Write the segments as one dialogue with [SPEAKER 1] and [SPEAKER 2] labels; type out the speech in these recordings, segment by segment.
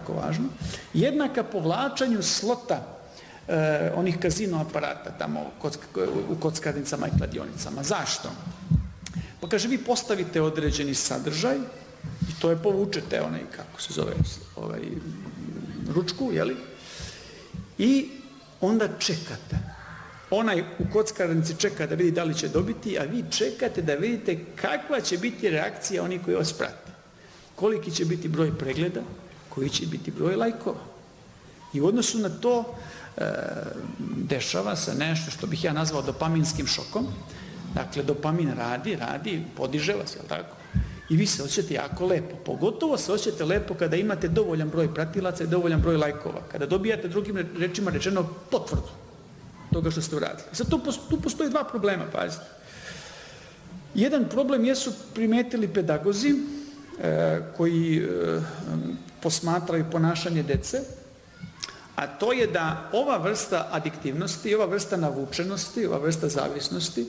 [SPEAKER 1] jako važno, jednaka povlačenju slota onih kazino aparata tamo u kockarnicama i kladionicama. Zašto? Pa kaže, vi postavite određeni sadržaj i to je povučete onaj, kako se zove, ručku, jeli? I onda čekate. Onaj u kockarnici čeka da vidi da li će dobiti, a vi čekate da vidite kakva će biti reakcija onih koji vas prate. Koliki će biti broj pregleda, koji će biti broj lajkova. I u odnosu na to dešava se nešto što bih ja nazvao dopaminskim šokom. Dakle, dopamin radi, podiže vas, jel tako? I vi se osjećate jako lepo. Pogotovo se osjećate lepo kada imate dovoljan broj pratilaca i dovoljan broj lajkova. Kada dobijate drugim rečima rečeno potvrdu toga što ste uradili. Sad tu postoji dva problema, pazite. Jedan problem jesu primetili pedagozi koji posmatraju ponašanje dece, a to je da ova vrsta adiktivnosti, ova vrsta navučenosti, ova vrsta zavisnosti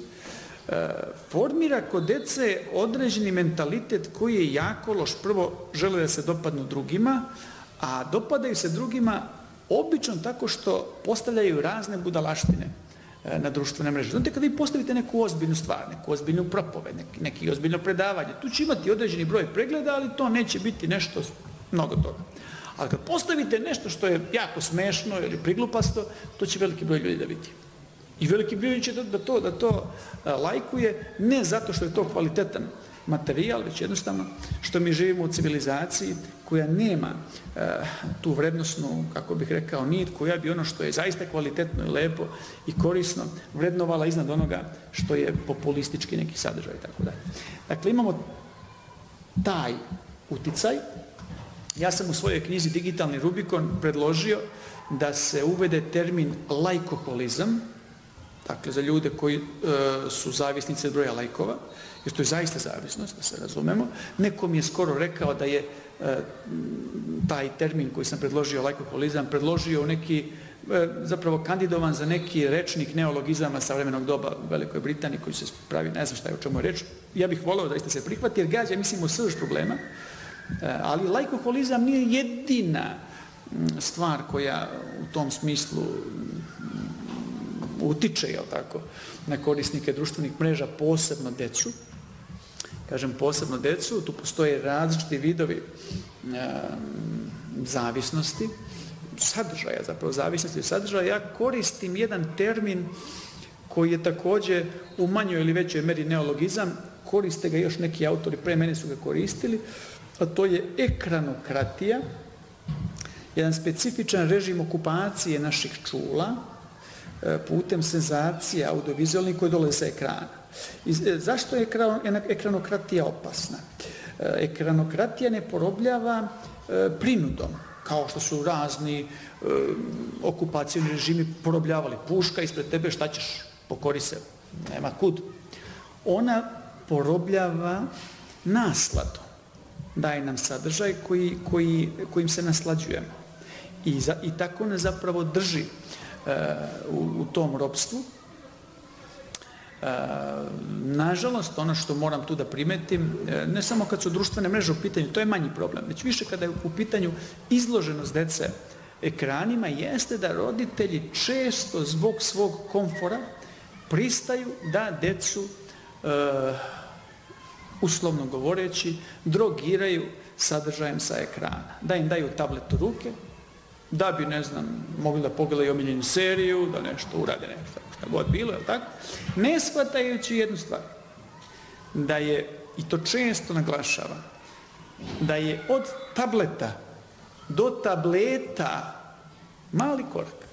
[SPEAKER 1] formira kod dece određeni mentalitet koji je jako loš. Prvo, žele da se dopadnu drugima, a dopadaju se drugima obično tako što postavljaju razne budalaštine na društvene mreže. Znate, kada vi postavite neku ozbiljnu stvar, neku ozbiljnu propoved, neki ozbiljno predavanje, tu će imati određeni broj pregleda, ali to neće biti nešto mnogo toga. Ali kad postavite nešto što je jako smešno ili priglupasto, to će veliki broj ljudi da vidi. I veliki broj će da to lajkuje, ne zato što je to kvalitetan materijal, već jednostavno što mi živimo u civilizaciji koja nema tu vrednosnu, kako bih rekao, nit, koja bi ono što je zaista kvalitetno i lepo i korisno vrednovala iznad onoga što je populistički neki sadržaj i tako dalje. Dakle, imamo taj uticaj. Ja sam u svojoj knjizi Digitalni Rubikon predložio da se uvede termin lajkoholizam, dakle za ljude koji su zavisnici od broja lajkova, jer to je zaista zavisnost, da se razumemo. Neko mi je skoro rekao da je taj termin koji sam predložio, lajkoholizam, predložio neki, zapravo kandidovan za neki rečnik neologizama savremenog doba u Velikoj Britaniji koji se pravi, ne znam šta je o čemu je reč. Ja bih voleo da se prihvati jer gađa, mislim, u srž problema, ali lajkoholizam nije jedina stvar koja u tom smislu utiče, jel tako, na korisnike društvenih mreža, posebno decu. Kažem posebno decu, tu postoje različiti vidovi zavisnosti, sadržaja, zapravo zavisnosti od sadržaja. Ja koristim jedan termin koji je također u manjoj ili većoj meri neologizam, koriste ga još neki autori, pre mene su ga koristili, a to je ekranokratija, jedan specifičan režim okupacije naših čula putem senzacija audiovizualnih koje dolaze sa ekrana. Zašto je ekranokratija opasna? Ekranokratija ne porobljava prinudom, kao što su razni okupacijni režimi porobljavali. Puška ispred tebe, šta ćeš? Pokori se, nema kud. Ona porobljava nasladom. Daje nam sadržaj kojim se naslađujemo. I tako nas zapravo drži u tom ropstvu. Nažalost, ono što moram tu da primetim, ne samo kad su društvene mreže u pitanju, to je manji problem, već više kada je u pitanju izloženost dece ekranima, jeste da roditelji često zbog svog komfora pristaju da decu, uslovno govoreći, drogiraju sadržajem sa ekrana. Da im daju tablet u ruke, da bi, ne znam, mogli da pogledaju omiljenu seriju, da nešto urade, nešto, šta god bilo, je li tako? Ne shvatajući jednu stvar, da je, i to često naglašava, da je od tableta do tableta mali korak.